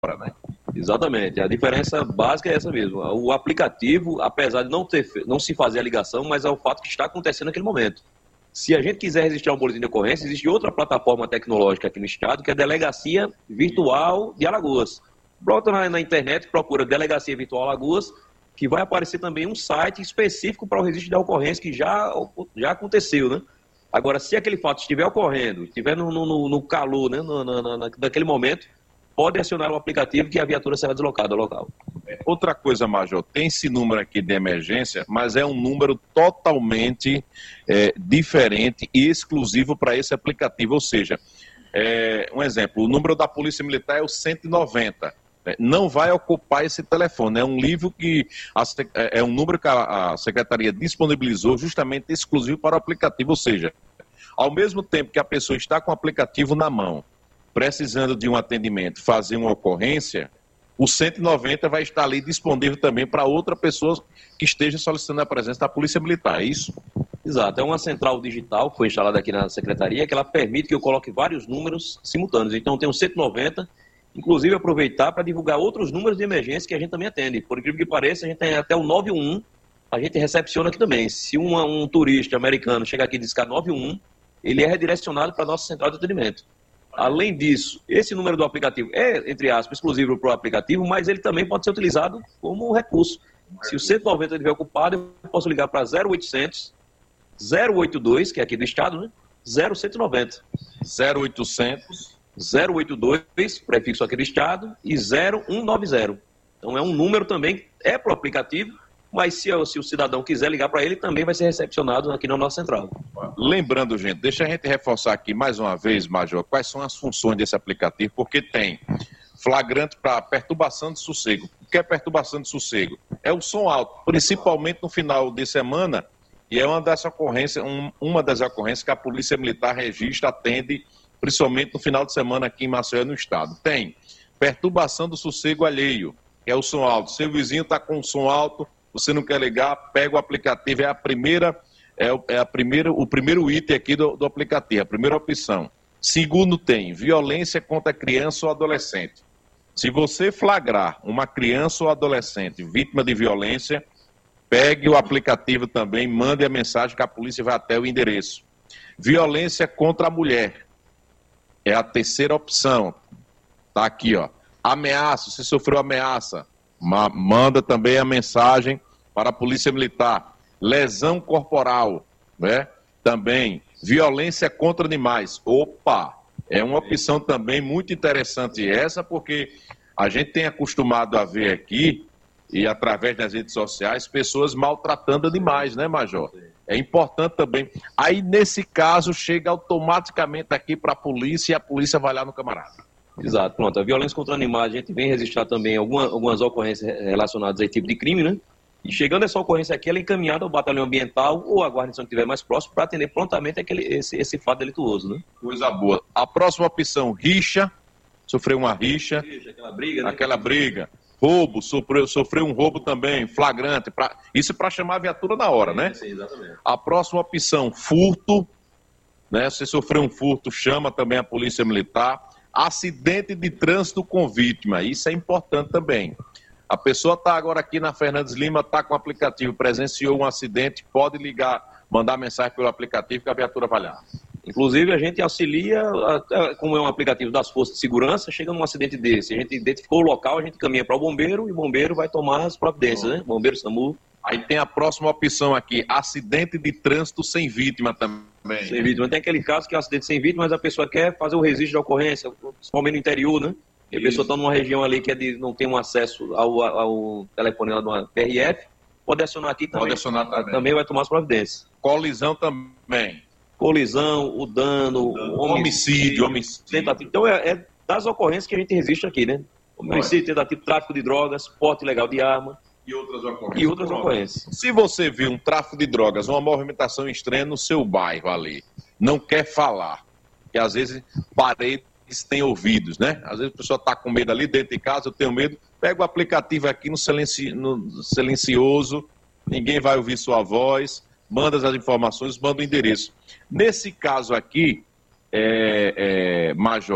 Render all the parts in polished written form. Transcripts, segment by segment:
né? Exatamente, a diferença básica é essa mesmo. O aplicativo, apesar de não se fazer a ligação, mas é o fato que está acontecendo naquele momento. Se a gente quiser registrar um boletim de ocorrência, existe outra plataforma tecnológica aqui no estado, que é a Delegacia Virtual de Alagoas. Bota na internet, procura Delegacia Virtual Alagoas, que vai aparecer também um site específico para o registro de ocorrência que já aconteceu, né? Agora, se aquele fato estiver ocorrendo, estiver no calor, né, naquele momento, pode acionar o aplicativo que a viatura será deslocada ao local. Outra coisa, Major, tem esse número aqui de emergência, mas é um número totalmente diferente e exclusivo para esse aplicativo. Ou seja, um exemplo, o número da Polícia Militar é o 190. Não vai ocupar esse telefone. É um livro que é um número que a Secretaria disponibilizou justamente exclusivo para o aplicativo. Ou seja, ao mesmo tempo que a pessoa está com o aplicativo na mão, precisando de um atendimento, fazer uma ocorrência, o 190 vai estar ali disponível também para outra pessoa que esteja solicitando a presença da Polícia Militar, é isso? Exato, é uma central digital que foi instalada aqui na Secretaria, que ela permite que eu coloque vários números simultâneos. Então tem o 190, inclusive aproveitar para divulgar outros números de emergência que a gente também atende. Por incrível que pareça, a gente tem até o 91, a gente recepciona aqui também. Se um turista americano chegar aqui e discar 91, ele é redirecionado para a nossa central de atendimento. Além disso, esse número do aplicativo é, entre aspas, exclusivo para o aplicativo, mas ele também pode ser utilizado como recurso. Se o 190 estiver ocupado, eu posso ligar para 0800 082, que é aqui do estado, né? 0190. 0800 082, prefixo aqui do estado, e 0190. Então é um número também, é para o aplicativo, mas se o cidadão quiser ligar para ele, também vai ser recepcionado aqui na nossa central. Lembrando, gente, deixa a gente reforçar aqui mais uma vez, Major, quais são as funções desse aplicativo, porque tem flagrante para perturbação de sossego. O que é perturbação de sossego? É o som alto, principalmente no final de semana, e é uma das ocorrências que a Polícia Militar registra, atende, principalmente no final de semana aqui em Maceió, no estado. Tem perturbação do sossego alheio, que é o som alto. Seu vizinho está com o som alto, você não quer ligar, pega o aplicativo, o primeiro item aqui do aplicativo, a primeira opção. Segundo tem, violência contra criança ou adolescente. Se você flagrar uma criança ou adolescente vítima de violência, pegue o aplicativo também, mande a mensagem que a polícia vai até o endereço. Violência contra a mulher, é a terceira opção. Tá aqui, ó. Ameaça, se sofreu ameaça, manda também a mensagem para a Polícia Militar. Lesão corporal, né? Também. Violência contra animais. Opa! É uma opção também muito interessante essa, porque a gente tem acostumado a ver aqui, e através das redes sociais, pessoas maltratando animais, né, Major? É importante também. Aí, nesse caso, chega automaticamente aqui para a polícia e a polícia vai lá no camarada. Exato, pronto. A violência contra animais, a gente vem registrar também algumas ocorrências relacionadas a esse tipo de crime, né? E chegando essa ocorrência aqui, ela é encaminhada ao batalhão ambiental ou à guarnição que estiver mais próximo para atender prontamente esse fato delituoso, né? Coisa boa. A próxima opção, rixa, sofreu uma rixa. Aquela briga, né? Aquela briga. Roubo, sofreu um roubo também, flagrante. Isso para chamar a viatura na hora, né? Sim, exatamente. A próxima opção, furto, né? Se sofreu um furto, chama também a Polícia Militar. Acidente de trânsito com vítima, isso é importante também. A pessoa está agora aqui na Fernandes Lima, está com o aplicativo, presenciou um acidente, pode ligar, mandar mensagem pelo aplicativo que a viatura vai lá. Inclusive, a gente auxilia, como é um aplicativo das forças de segurança, chega num acidente desse, a gente identificou o local, a gente caminha para o bombeiro e o bombeiro vai tomar as providências, né? Bombeiro, SAMU. Aí tem a próxima opção aqui, acidente de trânsito sem vítima também. Sem vítima. Tem aquele caso que é um acidente sem vítima, mas a pessoa quer fazer o registro de ocorrência, principalmente no interior, né? E a pessoa está numa região ali que não tem um acesso ao telefone lá do PRF, pode acionar aqui também. Pode acionar também vai tomar as providências. Colisão também. Colisão, o dano, homicídio. Tentativa. Então é das ocorrências que a gente registra aqui, né? Homicídio, tentativa, tráfico de drogas, porte ilegal de arma. E outras ocorrências. Se você viu um tráfico de drogas, uma movimentação estranha no seu bairro ali, não quer falar, que às vezes paredes têm ouvidos, né? Às vezes a pessoa está com medo ali dentro de casa, eu tenho medo, pega o aplicativo aqui no silencioso, ninguém vai ouvir sua voz, manda as informações, manda o endereço. Nesse caso aqui, Major,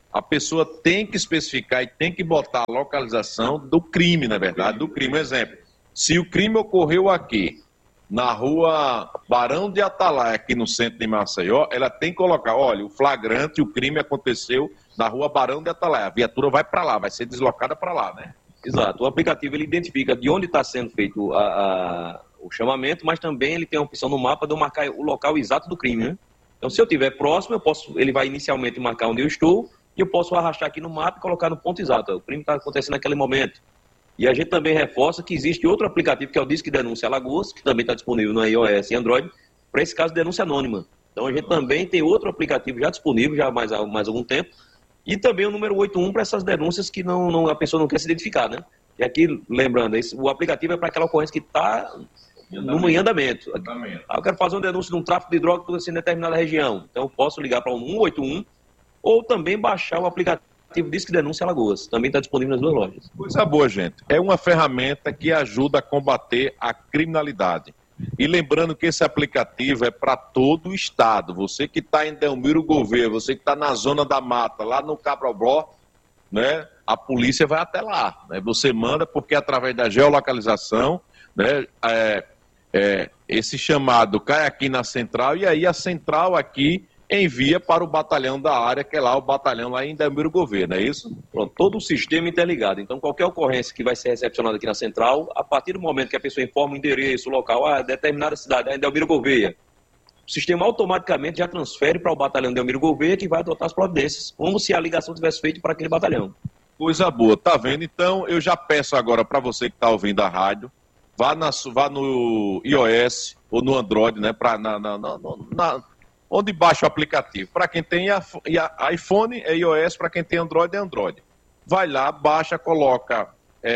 a pessoa tem que especificar e tem que botar a localização do crime, na verdade, do crime. Exemplo, se o crime ocorreu aqui, na rua Barão de Atalaia, aqui no centro de Maceió, ela tem que colocar, olha, o flagrante, o crime aconteceu na rua Barão de Atalaia. A viatura vai para lá, vai ser deslocada para lá, né? Exato. O aplicativo ele identifica de onde está sendo feito o chamamento, mas também ele tem a opção no mapa de eu marcar o local exato do crime, né? Então, se eu estiver próximo, ele vai inicialmente marcar onde eu estou e eu posso arrastar aqui no mapa e colocar no ponto exato. O crime está acontecendo naquele momento. E a gente também reforça que existe outro aplicativo, que é o Disque Denúncia Alagoas, que também está disponível no iOS e Android, para esse caso de denúncia anônima. Então, a gente também tem outro aplicativo já disponível, já há mais algum tempo, e também o número 81 para essas denúncias que a pessoa não quer se identificar, né? E aqui, lembrando, o aplicativo é para aquela ocorrência que está em andamento. Eu quero fazer uma denúncia de um tráfico de droga em determinada região. Então, eu posso ligar para o 181 ou também baixar o aplicativo Disque Denúncia Alagoas. Também está disponível nas duas lojas. Coisa boa, gente. É uma ferramenta que ajuda a combater a criminalidade. E lembrando que esse aplicativo é para todo o estado. Você que está em Delmiro Gouveia, você que está na zona da mata, lá no Cabrobó, né, a polícia vai até lá. Né? Você manda, porque através da geolocalização, né, esse chamado cai aqui na central, e aí a central aqui envia para o batalhão da área, que é lá o batalhão lá em Delmiro Gouveia, não é isso? Pronto, todo o sistema interligado. Então, qualquer ocorrência que vai ser recepcionada aqui na central, a partir do momento que a pessoa informa o endereço, o local, determinada cidade, em Delmiro Gouveia, o sistema automaticamente já transfere para o batalhão de Delmiro Gouveia, que vai adotar as providências, como se a ligação tivesse feito para aquele batalhão. Coisa boa, tá vendo? Então, eu já peço agora para você que está ouvindo a rádio, vá no iOS ou no Android, né, onde baixa o aplicativo. Para quem tem iPhone é iOS, para quem tem Android é Android. Vai lá, baixa, coloca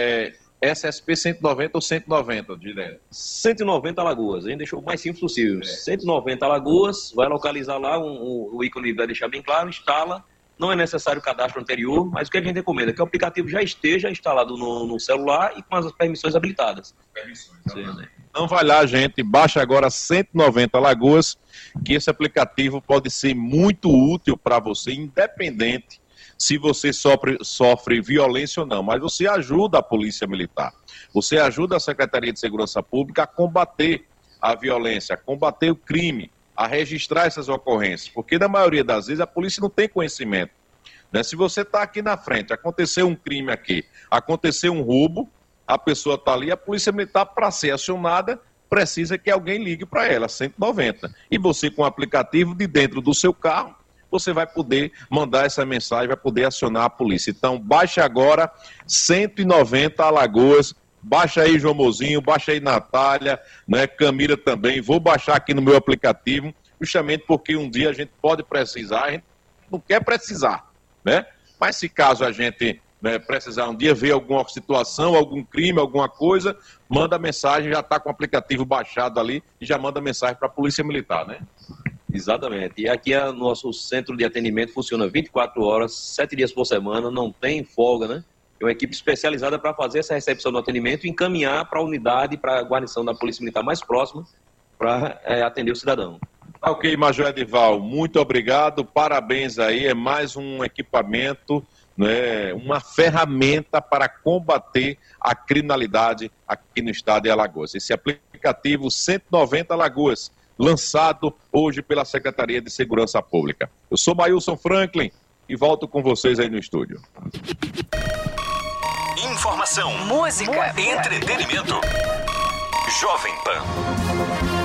SSP 190 ou 190, direto. 190 Alagoas, a gente deixou o mais simples possível. 190 Alagoas, vai localizar lá, o ícone vai deixar bem claro, instala. Não é necessário o cadastro anterior, mas o que a gente recomenda é que o aplicativo já esteja instalado no celular e com as permissões habilitadas. Então vai lá, gente, baixa agora 190 Alagoas, que esse aplicativo pode ser muito útil para você, independente se você sofre violência ou não, mas você ajuda a Polícia Militar, você ajuda a Secretaria de Segurança Pública a combater a violência, a combater o crime, a registrar essas ocorrências, porque na maioria das vezes a polícia não tem conhecimento. Né? Se você está aqui na frente, aconteceu um crime aqui, aconteceu um roubo, a pessoa está ali, a Polícia Militar, para ser acionada, precisa que alguém ligue para ela, 190. E você, com o aplicativo de dentro do seu carro, você vai poder mandar essa mensagem, vai poder acionar a polícia. Então, baixe agora 190 Alagoas, baixa aí João Mozinho, baixa aí Natália, né, Camila também, vou baixar aqui no meu aplicativo, justamente porque um dia a gente pode precisar, a gente não quer precisar, né? Mas se caso a gente precisar um dia ver alguma situação, algum crime, alguma coisa, manda mensagem, já está com o aplicativo baixado ali e já manda mensagem para a Polícia Militar, né? Exatamente. E aqui o nosso centro de atendimento funciona 24 horas, 7 dias por semana, não tem folga, né? É uma equipe especializada para fazer essa recepção do atendimento e encaminhar para a unidade, para a guarnição da Polícia Militar mais próxima, para atender o cidadão. Ok, Major Edival, muito obrigado, parabéns aí, é mais um equipamento, né, uma ferramenta para combater a criminalidade aqui no estado de Alagoas. Esse aplicativo 190 Alagoas, lançado hoje pela Secretaria de Segurança Pública. Eu sou Mailson Franklin e volto com vocês aí no estúdio. Informação, música, entretenimento. Jovem Pan.